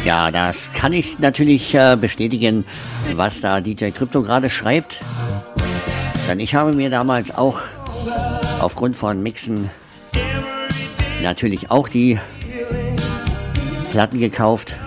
Ja, das kann ich natürlich bestätigen, was da DJ Krypto gerade schreibt. Denn ich habe mir damals auch aufgrund von Mixen natürlich auch die Platten gekauft.